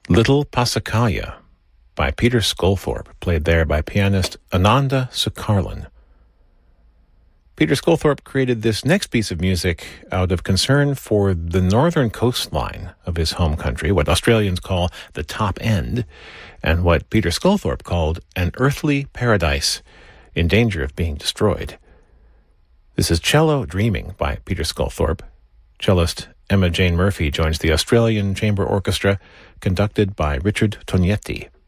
Little Passacaglia by Peter Sculthorpe, played there by pianist Ananda Sukarlan. Peter Sculthorpe created this next piece of music out of concern for the northern coastline of his home country, what Australians call the top end, and what Peter Sculthorpe called an earthly paradise in danger of being destroyed. This is Cello Dreaming by Peter Sculthorpe. Cellist Emma Jane Murphy joins the Australian Chamber Orchestra, conducted by Richard Tognetti.